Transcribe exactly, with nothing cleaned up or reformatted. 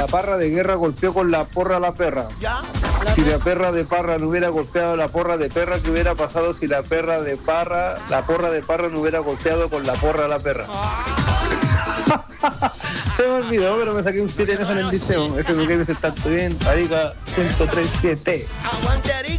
parra de guerra golpeó con la porra a la perra. Si la perra de Parra no hubiera golpeado la porra de perra, ¿qué hubiera pasado si la perra de Parra, la porra de Parra no hubiera golpeado con la porra a la perra? Se me olvidó, pero me saqué un siete en eso en el liceo. Ese que me tanto bien, Arica ciento tres siete.